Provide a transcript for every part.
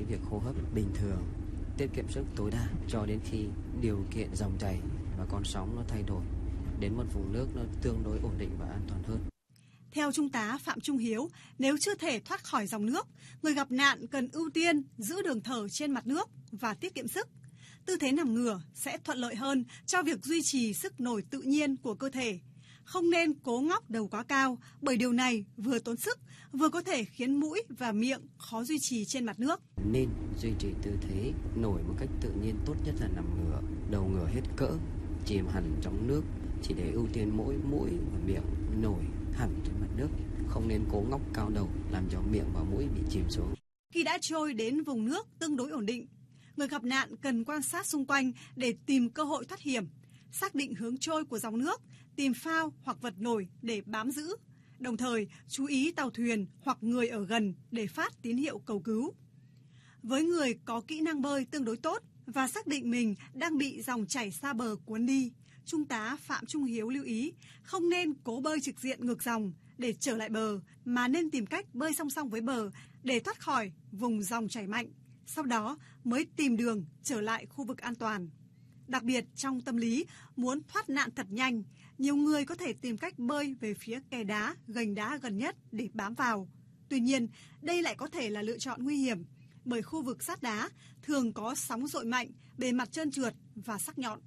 việc hô hấp bình thường, tiết kiệm sức tối đa cho đến khi điều kiện dòng chảy và con sóng nó thay đổi đến một vùng nước nó tương đối ổn định và an toàn hơn. Theo Trung tá Phạm Trung Hiếu, nếu chưa thể thoát khỏi dòng nước, người gặp nạn cần ưu tiên giữ đường thở trên mặt nước và tiết kiệm sức. Tư thế nằm ngửa sẽ thuận lợi hơn cho việc duy trì sức nổi tự nhiên của cơ thể. Không nên cố ngóc đầu quá cao, bởi điều này vừa tốn sức, vừa có thể khiến mũi và miệng khó duy trì trên mặt nước. Nên duy trì tư thế nổi một cách tự nhiên, tốt nhất là nằm ngửa, đầu ngửa hết cỡ, chìm hẳn trong nước, chỉ để ưu tiên mũi và miệng nổi hẳn trên mặt nước. Không nên cố ngóc cao đầu làm cho miệng và mũi bị chìm xuống. Khi đã trôi đến vùng nước tương đối ổn định, người gặp nạn cần quan sát xung quanh để tìm cơ hội thoát hiểm, xác định hướng trôi của dòng nước, tìm phao hoặc vật nổi để bám giữ. Đồng thời, chú ý tàu thuyền hoặc người ở gần để phát tín hiệu cầu cứu. Với người có kỹ năng bơi tương đối tốt và xác định mình đang bị dòng chảy xa bờ cuốn đi, Trung tá Phạm Trung Hiếu lưu ý không nên cố bơi trực diện ngược dòng để trở lại bờ, mà nên tìm cách bơi song song với bờ để thoát khỏi vùng dòng chảy mạnh, sau đó mới tìm đường trở lại khu vực an toàn. Đặc biệt trong tâm lý muốn thoát nạn thật nhanh, nhiều người có thể tìm cách bơi về phía kè đá, gành đá gần nhất để bám vào. Tuy nhiên, đây lại có thể là lựa chọn nguy hiểm, bởi khu vực sát đá thường có sóng dội mạnh, bề mặt trơn trượt và sắc nhọn.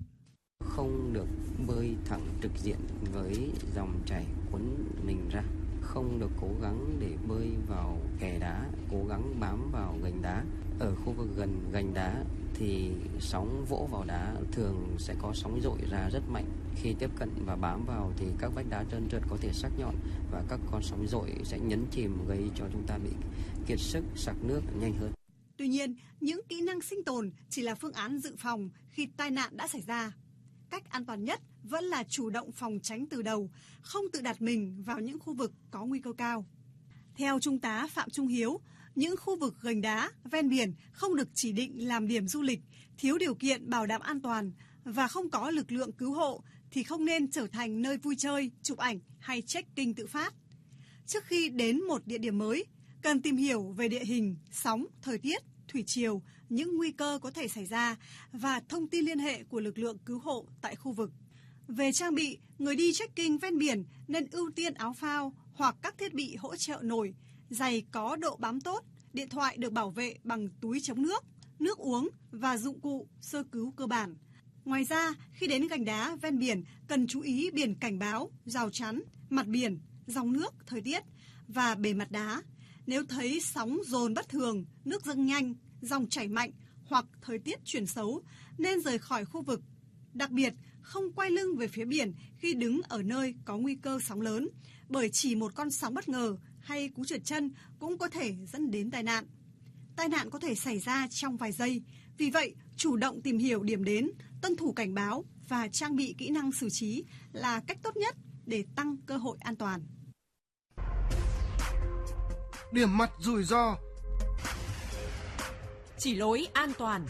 Không được bơi thẳng trực diện với dòng chảy cuốn mình ra. Không được cố gắng để bơi vào kè đá, cố gắng bám vào gành đá. Ở khu vực gần gành đá thì sóng vỗ vào đá thường sẽ có sóng dội ra rất mạnh. Khi tiếp cận và bám vào thì các vách đá trơn trượt có thể sắc nhọn và các con sóng dội sẽ nhấn chìm, gây cho chúng ta bị kiệt sức, sặc nước nhanh hơn. Tuy nhiên, những kỹ năng sinh tồn chỉ là phương án dự phòng khi tai nạn đã xảy ra. Cách an toàn nhất vẫn là chủ động phòng tránh từ đầu, không tự đặt mình vào những khu vực có nguy cơ cao. Theo Trung tá Phạm Trung Hiếu, những khu vực gành đá, ven biển không được chỉ định làm điểm du lịch, thiếu điều kiện bảo đảm an toàn và không có lực lượng cứu hộ thì không nên trở thành nơi vui chơi, chụp ảnh hay check-in tự phát. Trước khi đến một địa điểm mới, cần tìm hiểu về địa hình, sóng, thời tiết, thủy triều, những nguy cơ có thể xảy ra và thông tin liên hệ của lực lượng cứu hộ tại khu vực. Về trang bị, người đi trekking ven biển nên ưu tiên áo phao hoặc các thiết bị hỗ trợ nổi, giày có độ bám tốt, điện thoại được bảo vệ bằng túi chống nước, nước uống và dụng cụ sơ cứu cơ bản. Ngoài ra, khi đến gành đá ven biển, cần chú ý biển cảnh báo, rào chắn, mặt biển, dòng nước, thời tiết và bề mặt đá. Nếu thấy sóng dồn bất thường, nước dâng nhanh, dòng chảy mạnh hoặc thời tiết chuyển xấu, nên rời khỏi khu vực. Đặc biệt, không quay lưng về phía biển khi đứng ở nơi có nguy cơ sóng lớn, bởi chỉ một con sóng bất ngờ hay cú trượt chân cũng có thể dẫn đến tai nạn. Tai nạn có thể xảy ra trong vài giây, vì vậy chủ động tìm hiểu điểm đến, tuân thủ cảnh báo và trang bị kỹ năng xử trí là cách tốt nhất để tăng cơ hội an toàn. Điểm mặt rủi ro. Chỉ lối an toàn.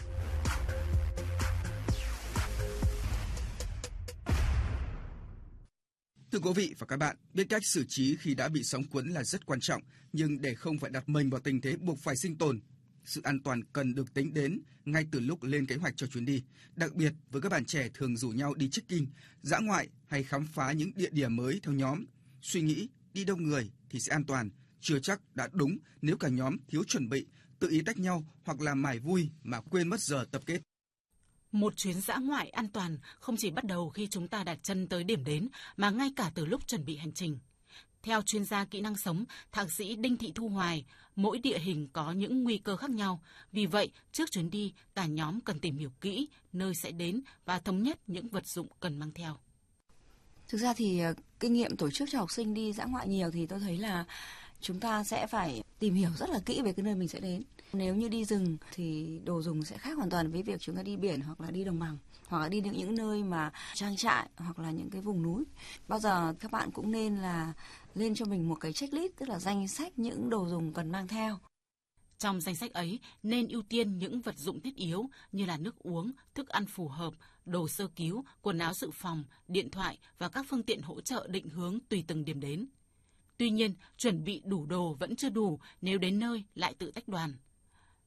Thưa quý vị và các bạn, biết cách xử trí khi đã bị sóng cuốn là rất quan trọng, nhưng để không phải đặt mình vào tình thế buộc phải sinh tồn, sự an toàn cần được tính đến ngay từ lúc lên kế hoạch cho chuyến đi. Đặc biệt với các bạn trẻ thường rủ nhau đi trekking, dã ngoại hay khám phá những địa điểm mới theo nhóm, suy nghĩ đi đông người thì sẽ an toàn, chưa chắc đã đúng nếu cả nhóm thiếu chuẩn bị, tự ý tách nhau hoặc là mải vui mà quên mất giờ tập kết. Một chuyến dã ngoại an toàn không chỉ bắt đầu khi chúng ta đặt chân tới điểm đến, mà ngay cả từ lúc chuẩn bị hành trình. Theo chuyên gia kỹ năng sống, Thạc sĩ Đinh Thị Thu Hoài, mỗi địa hình có những nguy cơ khác nhau. Vì vậy, trước chuyến đi, cả nhóm cần tìm hiểu kỹ nơi sẽ đến và thống nhất những vật dụng cần mang theo. Thực ra thì kinh nghiệm tổ chức cho học sinh đi dã ngoại nhiều thì tôi thấy là chúng ta sẽ phải tìm hiểu rất là kỹ về cái nơi mình sẽ đến. Nếu như đi rừng thì đồ dùng sẽ khác hoàn toàn với việc chúng ta đi biển hoặc là đi đồng bằng, hoặc là đi những nơi mà trang trại hoặc là những cái vùng núi. Bao giờ các bạn cũng nên là lên cho mình một cái checklist, tức là danh sách những đồ dùng cần mang theo. Trong danh sách ấy nên ưu tiên những vật dụng thiết yếu như là nước uống, thức ăn phù hợp, đồ sơ cứu, quần áo dự phòng, điện thoại và các phương tiện hỗ trợ định hướng tùy từng điểm đến. Tuy nhiên, chuẩn bị đủ đồ vẫn chưa đủ nếu đến nơi lại tự tách đoàn.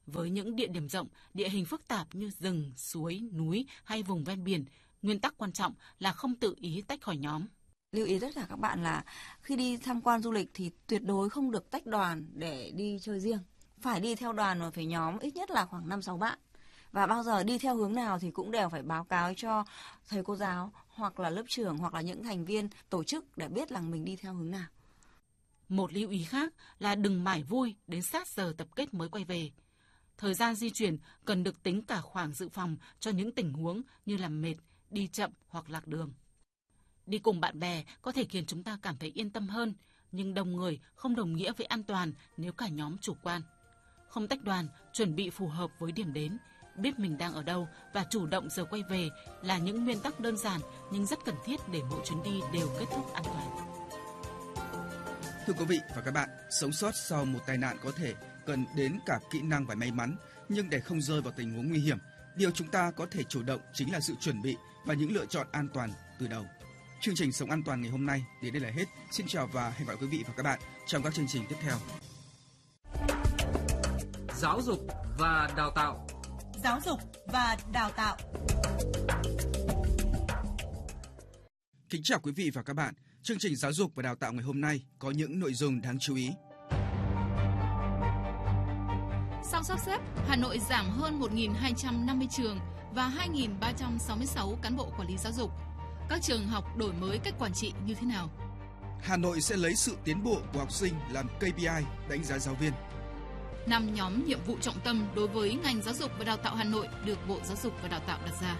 Với những địa điểm rộng, địa hình phức tạp như rừng, suối, núi hay vùng ven biển, nguyên tắc quan trọng là không tự ý tách khỏi nhóm. Lưu ý tất cả các bạn là khi đi tham quan du lịch thì tuyệt đối không được tách đoàn để đi chơi riêng. Phải đi theo đoàn và phải nhóm ít nhất là khoảng 5-6 bạn. Và bao giờ đi theo hướng nào thì cũng đều phải báo cáo cho thầy cô giáo hoặc là lớp trưởng hoặc là những thành viên tổ chức để biết là mình đi theo hướng nào. Một lưu ý khác là đừng mải vui đến sát giờ tập kết mới quay về. Thời gian di chuyển cần được tính cả khoảng dự phòng cho những tình huống như làm mệt, đi chậm hoặc lạc đường. Đi cùng bạn bè có thể khiến chúng ta cảm thấy yên tâm hơn, nhưng đông người không đồng nghĩa với an toàn nếu cả nhóm chủ quan. Không tách đoàn, chuẩn bị phù hợp với điểm đến, biết mình đang ở đâu và chủ động giờ quay về là những nguyên tắc đơn giản nhưng rất cần thiết để mỗi chuyến đi đều kết thúc an toàn. Thưa quý vị và các bạn, sống sót sau một tai nạn có thể cần đến cả kỹ năng và may mắn, nhưng để không rơi vào tình huống nguy hiểm, điều chúng ta có thể chủ động chính là sự chuẩn bị và những lựa chọn an toàn từ đầu. Chương trình Sống An Toàn ngày hôm nay đến đây là hết. Xin chào và hẹn gặp quý vị và các bạn trong các chương trình tiếp theo. Giáo dục và đào tạo. Giáo dục và đào tạo. Kính chào quý vị và các bạn. Chương trình Giáo dục và đào tạo ngày hôm nay có những nội dung đáng chú ý. Sau sắp xếp, Hà Nội giảm hơn 1.250 trường và 2.366 cán bộ quản lý giáo dục. Các trường học đổi mới cách quản trị như thế nào? Hà Nội sẽ lấy sự tiến bộ của học sinh làm KPI đánh giá giáo viên. 5 nhóm nhiệm vụ trọng tâm đối với ngành giáo dục và đào tạo Hà Nội được Bộ Giáo dục và Đào tạo đặt ra.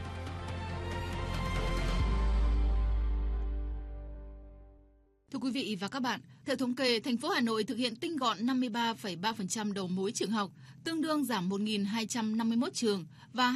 Thưa quý vị và các bạn, theo thống kê, thành phố Hà Nội thực hiện tinh gọn 53,3% đầu mối trường học, tương đương giảm 1.251 trường và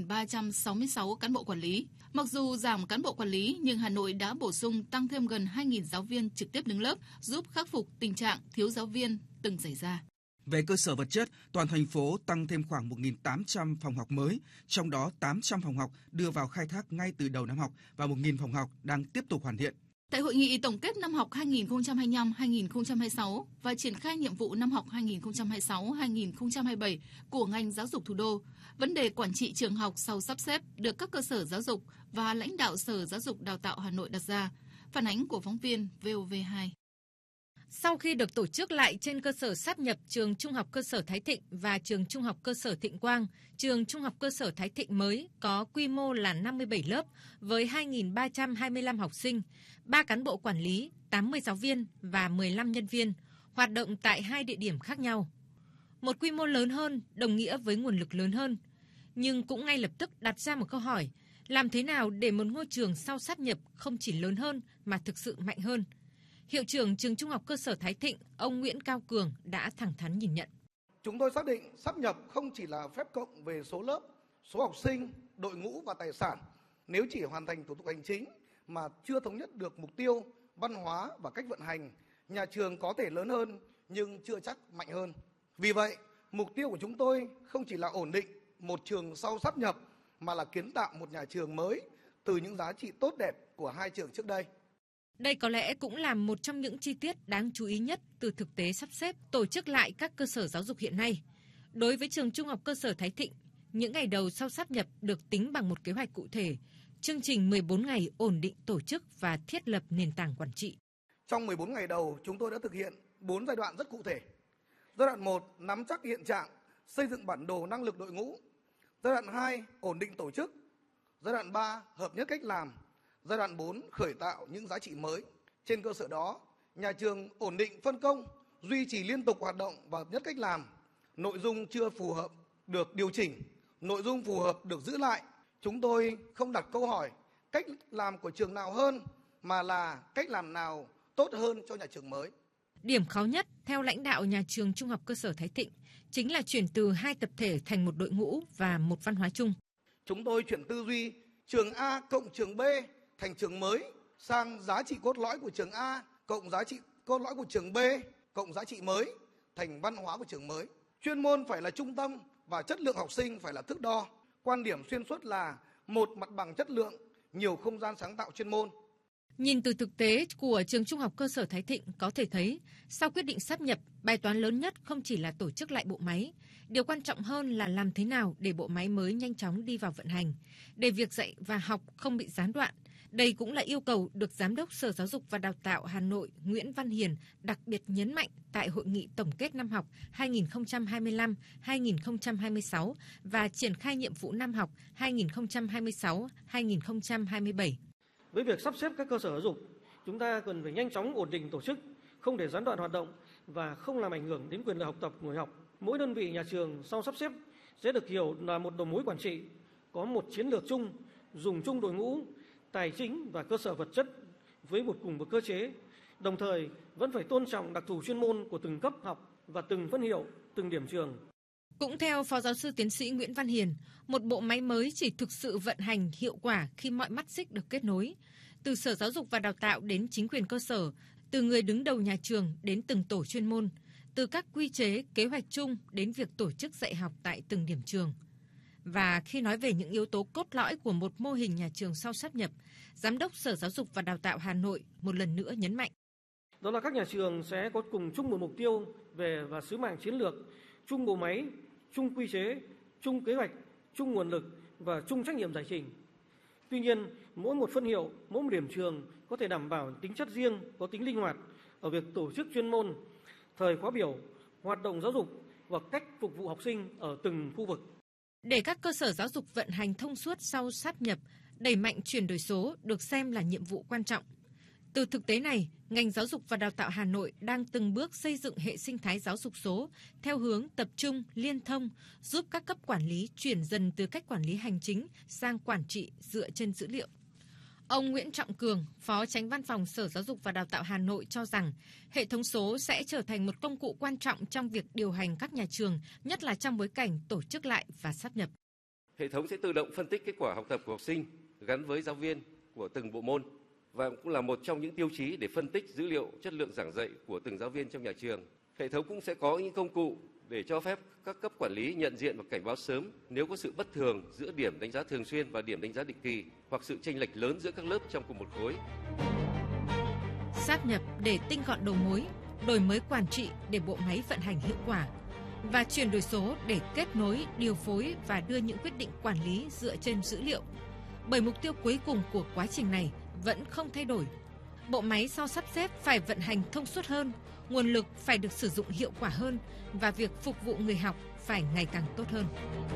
2.366 cán bộ quản lý. Mặc dù giảm cán bộ quản lý, nhưng Hà Nội đã bổ sung tăng thêm gần 2.000 giáo viên trực tiếp đứng lớp, giúp khắc phục tình trạng thiếu giáo viên từng xảy ra. Về cơ sở vật chất, toàn thành phố tăng thêm khoảng 1.800 phòng học mới, trong đó 800 phòng học đưa vào khai thác ngay từ đầu năm học và 1.000 phòng học đang tiếp tục hoàn thiện. Tại hội nghị tổng kết năm học 2025-2026 và triển khai nhiệm vụ năm học 2026-2027 của ngành giáo dục thủ đô, vấn đề quản trị trường học sau sắp xếp được các cơ sở giáo dục và lãnh đạo Sở Giáo dục Đào tạo Hà Nội đặt ra. Phản ánh của phóng viên VOV2. Sau khi được tổ chức lại trên cơ sở sáp nhập trường Trung học cơ sở Thái Thịnh và trường Trung học cơ sở Thịnh Quang, trường Trung học cơ sở Thái Thịnh mới có quy mô là 57 lớp với 2.325 học sinh, 3 cán bộ quản lý, 80 giáo viên và 15 nhân viên, hoạt động tại 2 địa điểm khác nhau. Một quy mô lớn hơn đồng nghĩa với nguồn lực lớn hơn, nhưng cũng ngay lập tức đặt ra một câu hỏi, làm thế nào để một ngôi trường sau sáp nhập không chỉ lớn hơn mà thực sự mạnh hơn? Hiệu trưởng trường Trung học cơ sở Thái Thịnh, ông Nguyễn Cao Cường đã thẳng thắn nhìn nhận. Chúng tôi xác định sáp nhập không chỉ là phép cộng về số lớp, số học sinh, đội ngũ và tài sản. Nếu chỉ hoàn thành thủ tục hành chính mà chưa thống nhất được mục tiêu, văn hóa và cách vận hành, nhà trường có thể lớn hơn nhưng chưa chắc mạnh hơn. Vì vậy, mục tiêu của chúng tôi không chỉ là ổn định một trường sau sáp nhập mà là kiến tạo một nhà trường mới từ những giá trị tốt đẹp của hai trường trước đây. Đây có lẽ cũng là một trong những chi tiết đáng chú ý nhất từ thực tế sắp xếp tổ chức lại các cơ sở giáo dục hiện nay. Đối với trường Trung học cơ sở Thái Thịnh, những ngày đầu sau sáp nhập được tính bằng một kế hoạch cụ thể, chương trình 14 ngày ổn định tổ chức và thiết lập nền tảng quản trị. Trong 14 ngày đầu, chúng tôi đã thực hiện 4 giai đoạn rất cụ thể. Giai đoạn 1, nắm chắc hiện trạng, xây dựng bản đồ năng lực đội ngũ. Giai đoạn 2, ổn định tổ chức. Giai đoạn 3, hợp nhất cách làm. Giai đoạn 4, khởi tạo những giá trị mới. Trên cơ sở đó, nhà trường ổn định phân công, duy trì liên tục hoạt động và hợp nhất cách làm. Nội dung chưa phù hợp được điều chỉnh, nội dung phù hợp được giữ lại. Chúng tôi không đặt câu hỏi cách làm của trường nào hơn, mà là cách làm nào tốt hơn cho nhà trường mới. Điểm khó nhất theo lãnh đạo nhà trường Trung học cơ sở Thái Thịnh chính là chuyển từ 2 tập thể thành một đội ngũ và một văn hóa chung. Chúng tôi chuyển tư duy trường A cộng trường B thành trường mới sang giá trị cốt lõi của trường A cộng giá trị cốt lõi của trường B cộng giá trị mới thành văn hóa của trường mới. Chuyên môn phải là trung tâm và chất lượng học sinh phải là thước đo. Quan điểm xuyên suốt là một mặt bằng chất lượng, nhiều không gian sáng tạo chuyên môn. Nhìn từ thực tế của trường Trung học cơ sở Thái Thịnh có thể thấy, sau quyết định sáp nhập, bài toán lớn nhất không chỉ là tổ chức lại bộ máy. Điều quan trọng hơn là làm thế nào để bộ máy mới nhanh chóng đi vào vận hành, để việc dạy và học không bị gián đoạn. Đây cũng là yêu cầu được Giám đốc Sở Giáo dục và Đào tạo Hà Nội Nguyễn Văn Hiền đặc biệt nhấn mạnh tại hội nghị tổng kết năm học 2025-2026 và triển khai nhiệm vụ năm học 2026-2027. Với việc sắp xếp các cơ sở giáo dục, chúng ta cần phải nhanh chóng ổn định tổ chức, không để gián đoạn hoạt động và không làm ảnh hưởng đến quyền lợi học tập của người học. Mỗi đơn vị nhà trường sau sắp xếp sẽ được hiểu là một đầu mối quản trị, có một chiến lược chung, dùng chung đội ngũ, tài chính và cơ sở vật chất với cùng một cơ chế, đồng thời vẫn phải tôn trọng đặc thù chuyên môn của từng cấp học và từng phân hiệu, từng điểm trường. Cũng theo Phó Giáo sư Tiến sĩ Nguyễn Văn Hiền, một bộ máy mới chỉ thực sự vận hành hiệu quả khi mọi mắt xích được kết nối. Từ Sở Giáo dục và Đào tạo đến chính quyền cơ sở, từ người đứng đầu nhà trường đến từng tổ chuyên môn, từ các quy chế, kế hoạch chung đến việc tổ chức dạy học tại từng điểm trường. Và khi nói về những yếu tố cốt lõi của một mô hình nhà trường sau sáp nhập, Giám đốc Sở Giáo dục và Đào tạo Hà Nội một lần nữa nhấn mạnh. Đó là các nhà trường sẽ có cùng chung một mục tiêu về và sứ mạng chiến lược, chung bộ máy, chung quy chế, chung kế hoạch, chung nguồn lực và chung trách nhiệm giải trình. Tuy nhiên, mỗi một phân hiệu, mỗi một điểm trường có thể đảm bảo tính chất riêng, có tính linh hoạt ở việc tổ chức chuyên môn, thời khóa biểu, hoạt động giáo dục và cách phục vụ học sinh ở từng khu vực. Để các cơ sở giáo dục vận hành thông suốt sau sáp nhập, đẩy mạnh chuyển đổi số được xem là nhiệm vụ quan trọng. Từ thực tế này, ngành giáo dục và đào tạo Hà Nội đang từng bước xây dựng hệ sinh thái giáo dục số theo hướng tập trung, liên thông, giúp các cấp quản lý chuyển dần từ cách quản lý hành chính sang quản trị dựa trên dữ liệu. Ông Nguyễn Trọng Cường, Phó Chánh Văn phòng Sở Giáo dục và Đào tạo Hà Nội cho rằng hệ thống số sẽ trở thành một công cụ quan trọng trong việc điều hành các nhà trường, nhất là trong bối cảnh tổ chức lại và sáp nhập. Hệ thống sẽ tự động phân tích kết quả học tập của học sinh gắn với giáo viên của từng bộ môn và cũng là một trong những tiêu chí để phân tích dữ liệu chất lượng giảng dạy của từng giáo viên trong nhà trường. Hệ thống cũng sẽ có những công cụ để cho phép các cấp quản lý nhận diện và cảnh báo sớm nếu có sự bất thường giữa điểm đánh giá thường xuyên và điểm đánh giá định kỳ hoặc sự chênh lệch lớn giữa các lớp trong cùng một khối. Sáp nhập để tinh gọn đầu mối, đổi mới quản trị để bộ máy vận hành hiệu quả và chuyển đổi số để kết nối, điều phối và đưa những quyết định quản lý dựa trên dữ liệu. Bởi mục tiêu cuối cùng của quá trình này vẫn không thay đổi. Bộ máy sau sắp xếp phải vận hành thông suốt hơn, nguồn lực phải được sử dụng hiệu quả hơn và việc phục vụ người học phải ngày càng tốt hơn.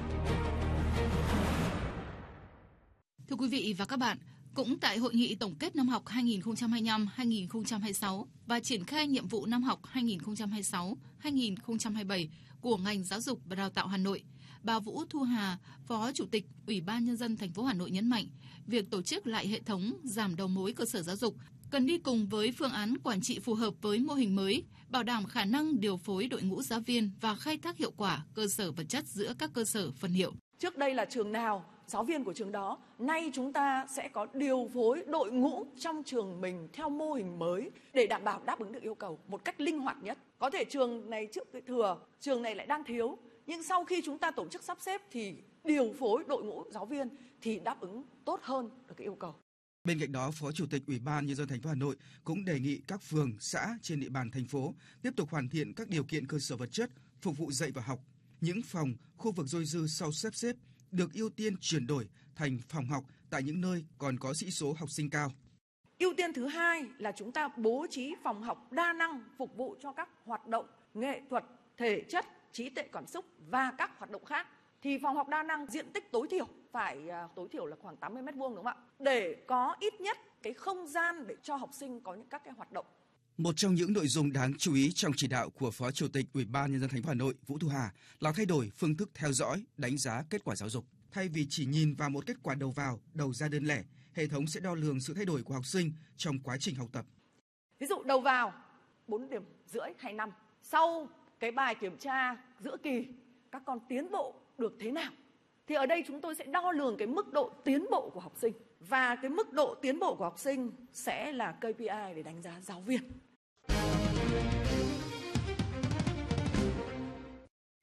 Thưa quý vị và các bạn, cũng tại hội nghị tổng kết năm học 2025-2026 và triển khai nhiệm vụ năm học 2026-2027 của ngành giáo dục và đào tạo Hà Nội, bà Vũ Thu Hà, Phó Chủ tịch Ủy ban Nhân dân thành phố Hà Nội nhấn mạnh, việc tổ chức lại hệ thống giảm đầu mối cơ sở giáo dục cần đi cùng với phương án quản trị phù hợp với mô hình mới, bảo đảm khả năng điều phối đội ngũ giáo viên và khai thác hiệu quả cơ sở vật chất giữa các cơ sở phân hiệu. Trước đây là trường nào, giáo viên của trường đó, nay chúng ta sẽ có điều phối đội ngũ trong trường mình theo mô hình mới để đảm bảo đáp ứng được yêu cầu một cách linh hoạt nhất. Có thể trường này trước thừa, trường này lại đang thiếu, nhưng sau khi chúng ta tổ chức sắp xếp thì điều phối đội ngũ giáo viên thì đáp ứng tốt hơn được cái yêu cầu. Bên cạnh đó, Phó Chủ tịch Ủy ban Nhân dân thành phố Hà Nội cũng đề nghị các phường, xã trên địa bàn thành phố tiếp tục hoàn thiện các điều kiện cơ sở vật chất phục vụ dạy và học. Những phòng, khu vực dôi dư sau sắp xếp được ưu tiên chuyển đổi thành phòng học tại những nơi còn có sĩ số học sinh cao. Ưu tiên thứ hai là chúng ta bố trí phòng học đa năng phục vụ cho các hoạt động nghệ thuật, thể chất, trí tuệ cảm xúc và các hoạt động khác. Thì phòng học đa năng diện tích tối thiểu là khoảng 80 m2 đúng không ạ? Để có ít nhất cái không gian để cho học sinh có những các cái hoạt động. Một trong những nội dung đáng chú ý trong chỉ đạo của Phó Chủ tịch Ủy ban Nhân dân thành phố Hà Nội Vũ Thu Hà là thay đổi phương thức theo dõi, đánh giá kết quả giáo dục. Thay vì chỉ nhìn vào một kết quả đầu vào, đầu ra đơn lẻ, hệ thống sẽ đo lường sự thay đổi của học sinh trong quá trình học tập. Ví dụ đầu vào 4,5 điểm hay 5. Sau cái bài kiểm tra giữa kỳ, các con tiến bộ được thế nào? Thì ở đây chúng tôi sẽ đo lường cái mức độ tiến bộ của học sinh. Và cái mức độ tiến bộ của học sinh sẽ là KPI để đánh giá giáo viên.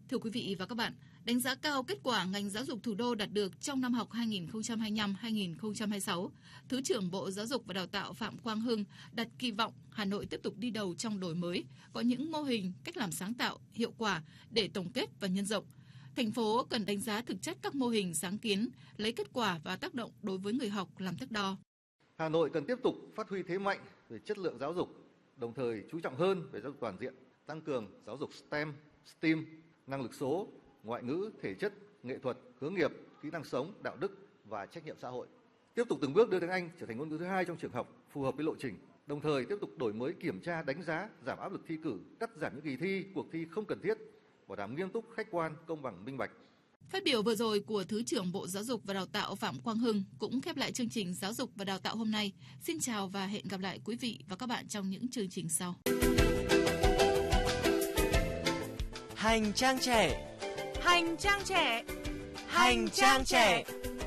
Thưa quý vị và các bạn, đánh giá cao kết quả ngành giáo dục thủ đô đạt được trong năm học 2025-2026, Thứ trưởng Bộ Giáo dục và Đào tạo Phạm Quang Hưng đặt kỳ vọng Hà Nội tiếp tục đi đầu trong đổi mới, có những mô hình, cách làm sáng tạo, hiệu quả để tổng kết và nhân rộng. Thành phố cần đánh giá thực chất các mô hình sáng kiến, lấy kết quả và tác động đối với người học làm thước đo. Hà Nội cần tiếp tục phát huy thế mạnh về chất lượng giáo dục, đồng thời chú trọng hơn về giáo dục toàn diện, tăng cường giáo dục STEM, STEAM, năng lực số, ngoại ngữ, thể chất, nghệ thuật, hướng nghiệp, kỹ năng sống, đạo đức và trách nhiệm xã hội. Tiếp tục từng bước đưa tiếng Anh trở thành ngôn ngữ thứ hai trong trường học, phù hợp với lộ trình. Đồng thời tiếp tục đổi mới kiểm tra, đánh giá, giảm áp lực thi cử, cắt giảm những kỳ thi, cuộc thi không cần thiết, bảo đảm nghiêm túc, khách quan, công bằng, minh bạch. Phát biểu vừa rồi của Thứ trưởng Bộ Giáo dục và Đào tạo Phạm Quang Hưng cũng khép lại chương trình Giáo dục và Đào tạo hôm nay. Xin chào và hẹn gặp lại quý vị và các bạn trong những chương trình sau. Hành trang trẻ. Hành trang trẻ. Hành trang trẻ.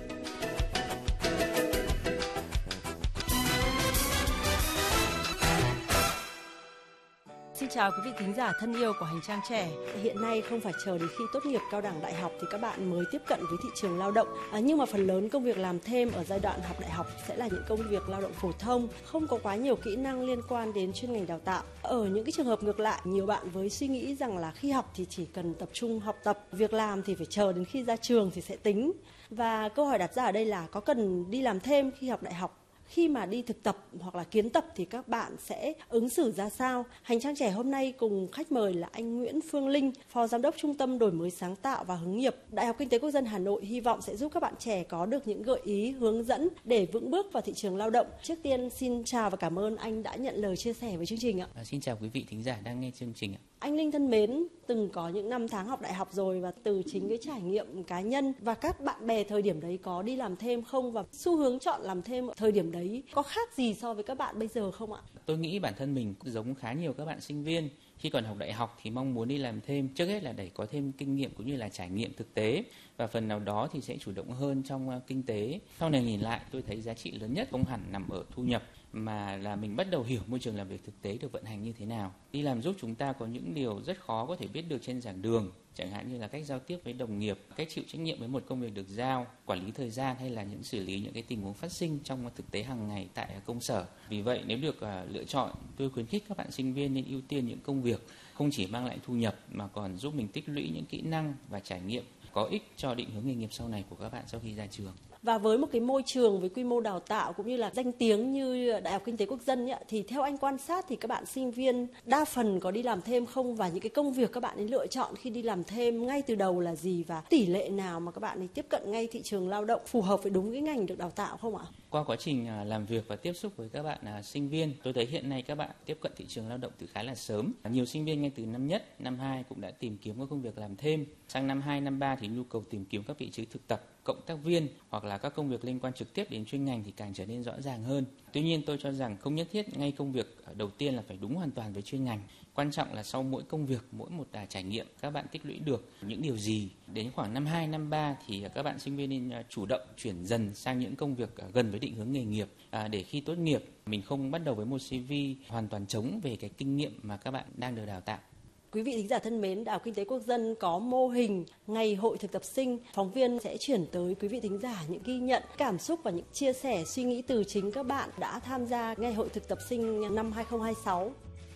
Xin chào quý vị thính giả thân yêu của Hành trang trẻ. Hiện nay không phải chờ đến khi tốt nghiệp cao đẳng đại học thì các bạn mới tiếp cận với thị trường lao động. Nhưng mà phần lớn công việc làm thêm ở giai đoạn học đại học sẽ là những công việc lao động phổ thông, không có quá nhiều kỹ năng liên quan đến chuyên ngành đào tạo. Ở những cái trường hợp ngược lại, nhiều bạn với suy nghĩ rằng là khi học thì chỉ cần tập trung học tập, việc làm thì phải chờ đến khi ra trường thì sẽ tính. Và câu hỏi đặt ra ở đây là có cần đi làm thêm khi học đại học? Khi mà đi thực tập hoặc là kiến tập thì các bạn sẽ ứng xử ra sao? Hành trang trẻ hôm nay cùng khách mời là anh Nguyễn Phương Linh, Phó Giám đốc Trung tâm Đổi mới sáng tạo và hướng nghiệp, Đại học Kinh tế Quốc dân Hà Nội hy vọng sẽ giúp các bạn trẻ có được những gợi ý, hướng dẫn để vững bước vào thị trường lao động. Trước tiên xin chào và cảm ơn anh đã nhận lời chia sẻ với chương trình ạ. Xin chào quý vị thính giả đang nghe chương trình ạ. Anh Linh thân mến, từng có những năm tháng học đại học rồi và từ chính cái trải nghiệm cá nhân và các bạn bè thời điểm đấy có đi làm thêm không, và xu hướng chọn làm thêm ở thời điểm đấy có khác gì so với các bạn bây giờ không ạ? Tôi nghĩ bản thân mình cũng giống khá nhiều các bạn sinh viên. Khi còn học đại học thì mong muốn đi làm thêm trước hết là để có thêm kinh nghiệm cũng như là trải nghiệm thực tế, và phần nào đó thì sẽ chủ động hơn trong kinh tế. Sau này nhìn lại tôi thấy giá trị lớn nhất không hẳn nằm ở thu nhập, mà là mình bắt đầu hiểu môi trường làm việc thực tế được vận hành như thế nào. Đi làm giúp chúng ta có những điều rất khó có thể biết được trên giảng đường, chẳng hạn như là cách giao tiếp với đồng nghiệp, cách chịu trách nhiệm với một công việc được giao, quản lý thời gian hay là những xử lý những cái tình huống phát sinh trong thực tế hàng ngày tại công sở. Vì vậy nếu được lựa chọn, tôi khuyến khích các bạn sinh viên nên ưu tiên những công việc không chỉ mang lại thu nhập mà còn giúp mình tích lũy những kỹ năng và trải nghiệm có ích cho định hướng nghề nghiệp sau này của các bạn sau khi ra trường. Và với một cái môi trường với quy mô đào tạo cũng như là danh tiếng như Đại học Kinh tế Quốc dân ấy, thì theo anh quan sát thì các bạn sinh viên đa phần có đi làm thêm không, và những cái công việc các bạn ấy lựa chọn khi đi làm thêm ngay từ đầu là gì, và tỷ lệ nào mà các bạn ấy tiếp cận ngay thị trường lao động phù hợp với đúng cái ngành được đào tạo không ạ? Qua quá trình làm việc và tiếp xúc với các bạn sinh viên, tôi thấy hiện nay các bạn tiếp cận thị trường lao động từ khá là sớm. Nhiều sinh viên ngay từ năm nhất, năm 2 cũng đã tìm kiếm các công việc làm thêm. Sang năm 2, năm 3 thì nhu cầu tìm kiếm các vị trí thực tập, cộng tác viên hoặc là các công việc liên quan trực tiếp đến chuyên ngành thì càng trở nên rõ ràng hơn. Tuy nhiên tôi cho rằng không nhất thiết ngay công việc đầu tiên là phải đúng hoàn toàn với chuyên ngành. Quan trọng là sau mỗi công việc, mỗi một trải nghiệm các bạn tích lũy được những điều gì. Đến khoảng năm 2, năm 3 thì các bạn sinh viên nên chủ động chuyển dần sang những công việc gần với định hướng nghề nghiệp, để khi tốt nghiệp mình không bắt đầu với một CV hoàn toàn trống về cái kinh nghiệm mà các bạn đang được đào tạo. Quý vị thính giả thân mến, Đại học Kinh tế Quốc dân có mô hình ngày hội thực tập sinh. Phóng viên sẽ chuyển tới quý vị thính giả những ghi nhận, cảm xúc và những chia sẻ, suy nghĩ từ chính các bạn đã tham gia ngày hội thực tập sinh năm 2026.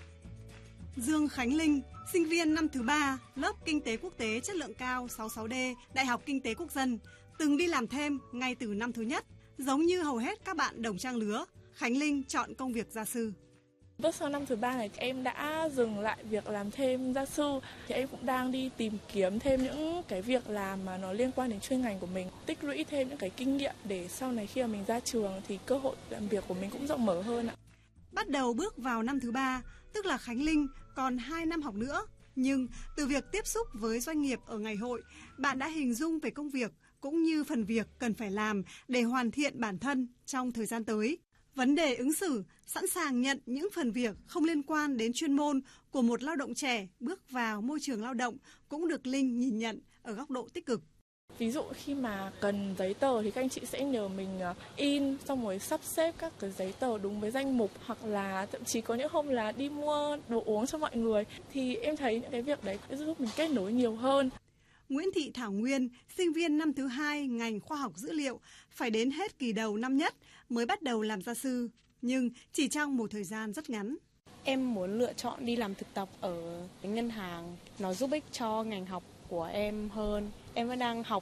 Dương Khánh Linh, sinh viên năm thứ 3, lớp Kinh tế Quốc tế chất lượng cao 66D, Đại học Kinh tế Quốc dân, từng đi làm thêm ngay từ năm thứ nhất. Giống như hầu hết các bạn đồng trang lứa, Khánh Linh chọn công việc gia sư. Bước sang năm thứ 3 này em đã dừng lại việc làm thêm gia sư, thì em cũng đang đi tìm kiếm thêm những cái việc làm mà nó liên quan đến chuyên ngành của mình, tích lũy thêm những cái kinh nghiệm để sau này khi mà mình ra trường thì cơ hội làm việc của mình cũng rộng mở hơn ạ. Bắt đầu bước vào năm thứ 3, tức là Khánh Linh còn 2 năm học nữa, nhưng từ việc tiếp xúc với doanh nghiệp ở ngày hội, bạn đã hình dung về công việc cũng như phần việc cần phải làm để hoàn thiện bản thân trong thời gian tới. Vấn đề ứng xử, sẵn sàng nhận những phần việc không liên quan đến chuyên môn của một lao động trẻ bước vào môi trường lao động cũng được Linh nhìn nhận ở góc độ tích cực. Ví dụ khi mà cần giấy tờ thì các anh chị sẽ nhờ mình in xong rồi sắp xếp các cái giấy tờ đúng với danh mục, hoặc là thậm chí có những hôm là đi mua đồ uống cho mọi người, thì em thấy những cái việc đấy sẽ giúp mình kết nối nhiều hơn. Nguyễn Thị Thảo Nguyên, sinh viên năm thứ 2 ngành khoa học dữ liệu, phải đến hết kỳ đầu năm nhất mới bắt đầu làm gia sư, nhưng chỉ trong một thời gian rất ngắn. Em muốn lựa chọn đi làm thực tập ở ngân hàng, nó giúp ích cho ngành học của em hơn. Em vẫn đang học